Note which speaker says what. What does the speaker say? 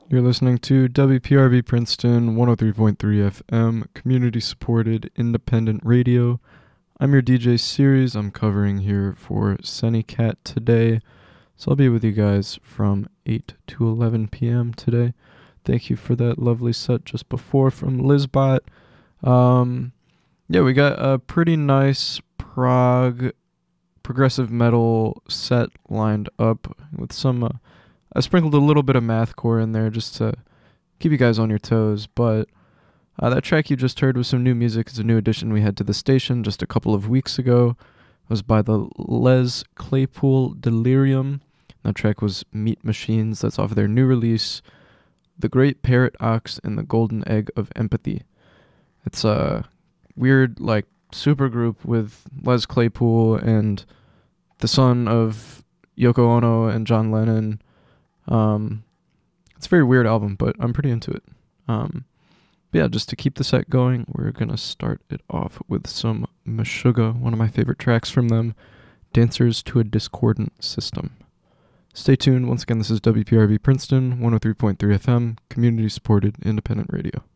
Speaker 1: You're listening to WPRB Princeton 103.3 FM, community supported independent radio. I'm your DJ Series. I'm covering here for Sunny Cat today. So I'll be with you guys from 8 to 11 p.m. today. Thank you for that lovely set just before from Lizbot. We got a pretty nice progressive metal set lined up with some I sprinkled a little bit of mathcore in there just to keep you guys on your toes, but that track you just heard was some new music. It's a new addition we had to the station just a couple of weeks ago. It was by the Les Claypool Delirium. That track was Meat Machines. That's off of their new release, The Great Parrot Ox and the Golden Egg of Empathy. It's a weird, super group with Les Claypool and the son of Yoko Ono and John Lennon. It's a very weird album, but I'm pretty into it. Just to keep the set going, we're gonna start it off with some Meshuggah, one of my favorite tracks from them, Dancers to a Discordant System. Stay tuned. Once again, this is WPRB Princeton, 103.3 FM, community supported independent radio.